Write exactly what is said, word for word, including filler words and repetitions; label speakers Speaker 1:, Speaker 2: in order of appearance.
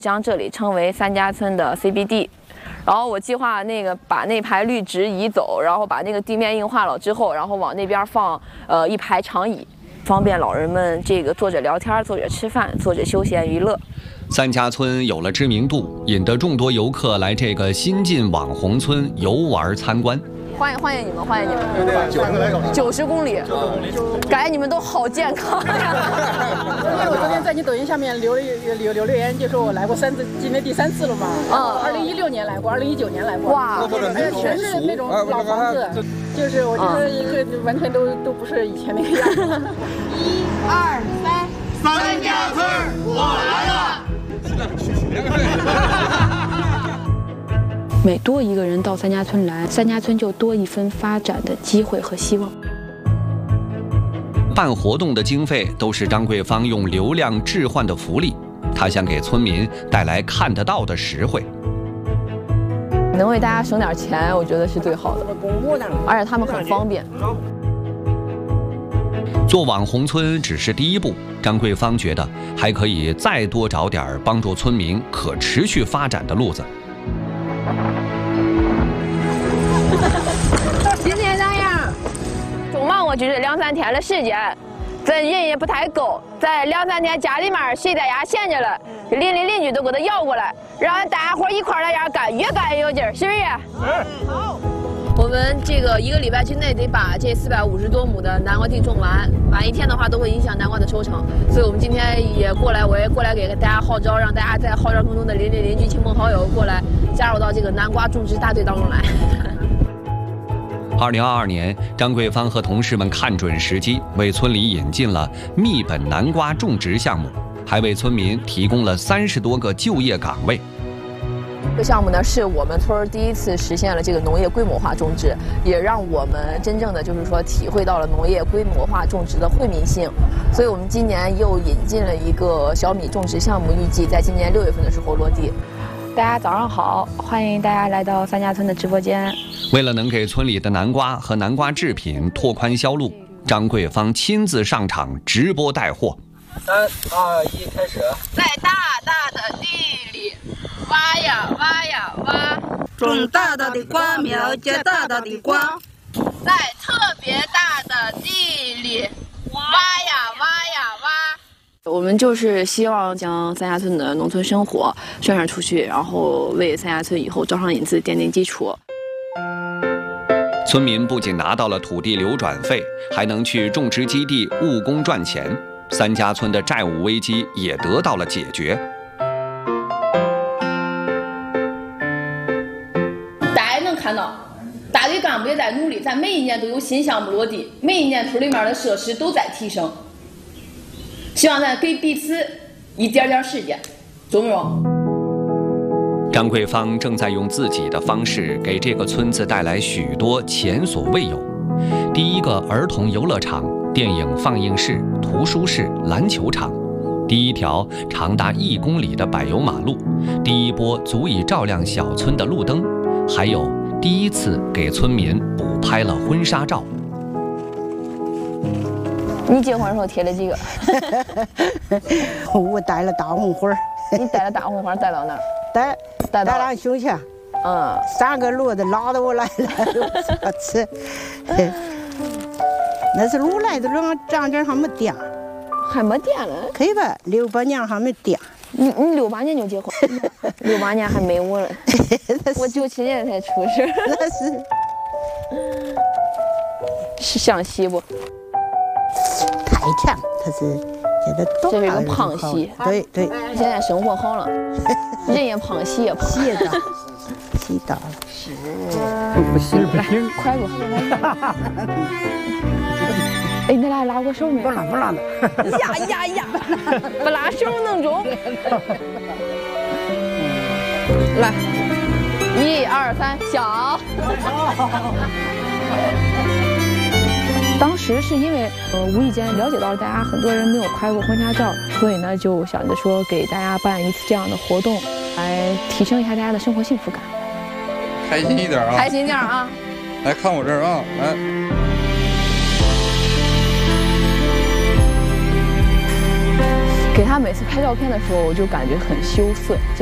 Speaker 1: 将这里称为三家村的 C B D。然后我计划那个把那排绿植移走，然后把那个地面硬化了之后，然后往那边放呃一排长椅，方便老人们这个坐着聊天、坐着吃饭、坐着休闲娱乐。
Speaker 2: 三家村有了知名度，引得众多游客来这个新晋网红村游玩参观。
Speaker 1: 欢迎欢迎你们，欢迎你们！九十来公里，九十公里，感觉你们都好健康呀！
Speaker 3: 因为我昨天在你抖音下面留了留留留言，就说我来过三次，今天第三次了嘛。嗯，二零一六年来过，二零一九年来过。哇，而且全是那种老房子，就是我觉得一个完全都都不是以前那个样子。
Speaker 4: 一二三，三家村我来了。
Speaker 5: 每多一个人到三家村来，三家村就多一分发展的机会和希望。
Speaker 2: 办活动的经费都是张桂芳用流量置换的福利，她想给村民带来看得到的实惠。
Speaker 1: 能为大家省点钱，我觉得是最好的，而且他们很方便。
Speaker 2: 做网红村只是第一步，张桂芳觉得还可以再多找点帮助村民可持续发展的路子。
Speaker 1: 今天这样，中忙我就是两三天的时间，这人也不太够，在两三天家里面谁在家闲着了，邻里邻居都给他要过来，让大家伙一块儿来样干，越干越有劲儿，是不是？嗯，好。我们这个一个礼拜之内得把这四百五十多亩的南瓜地种完，晚一天的话都会影响南瓜的收成。所以我们今天也过来，我也过来给大家号召，让大家再号召更多的邻里邻居、亲朋好友过来加入到这个南瓜种植大队当中来。
Speaker 2: 二零二二年，张桂芳和同事们看准时机，为村里引进了密本南瓜种植项目，还为村民提供了三十多个就业岗位。
Speaker 1: 这个项目呢，是我们村第一次实现了这个农业规模化种植，也让我们真正的就是说体会到了农业规模化种植的惠民性。所以我们今年又引进了一个小米种植项目，预计在今年六月份的时候落地。大家早上好，欢迎大家来到三家村的直播间。
Speaker 2: 为了能给村里的南瓜和南瓜制品拓宽销路，张桂芳亲自上场直播带货。
Speaker 6: 三二一，开始。
Speaker 1: 在大大的地里挖呀挖呀挖，
Speaker 4: 种大大的瓜苗结大大的瓜，
Speaker 1: 在特别大的地里挖呀挖呀挖。我们就是希望将三家村的农村生活宣传出去，然后为三家村以后招商引资奠定基础。
Speaker 2: 村民不仅拿到了土地流转费，还能去种植基地务工赚钱。三家村的债务危机也得到了解决。
Speaker 1: 大家能看到，大队干部也在努力，咱每一年都有新项目落地，每一年村里面的设施都在提升。希望咱给彼此一点点时间，中不中？
Speaker 2: 张桂芳正在用自己的方式给这个村子带来许多前所未有。第一个儿童游乐场、电影放映室、图书室、篮球场，第一条长达一公里的柏油马路，第一波足以照亮小村的路灯，还有第一次给村民补拍了婚纱照。
Speaker 1: 你结婚的时候贴了几个？
Speaker 7: 我带了大红花。
Speaker 1: 你带了大红花带到哪儿？
Speaker 7: 带带到俺胸前。嗯，三个骡子拉着我来了，我吃。那是路来的，让张家还没电，
Speaker 1: 还没电了。
Speaker 7: 可以吧？六八年还没电。
Speaker 1: 你你六八年就结婚？六八年还没我了，我九七年才出生。
Speaker 7: 那是
Speaker 1: 是湘西不？
Speaker 7: 太甜，它是现在
Speaker 1: 这是一个胖西。
Speaker 7: 对对。
Speaker 1: 现在生活好了，人也胖，西也胖。
Speaker 7: 西也大，西大了。
Speaker 1: 是。
Speaker 6: 不行不行，
Speaker 1: 快过。哎，你俩拉过手没？
Speaker 7: 不拉不拉的。
Speaker 1: 呀呀呀！不拉手能中。来，一二三，小。当时是因为呃无意间了解到了大家很多人没有拍过婚纱照，所以呢就想着说给大家办一次这样的活动，来提升一下大家的生活幸福感。
Speaker 8: 开心一点啊！
Speaker 1: 开心点啊！
Speaker 8: 来看我这儿啊，来。
Speaker 1: 给
Speaker 9: 给他每次拍照片的时候，我就感觉很羞涩。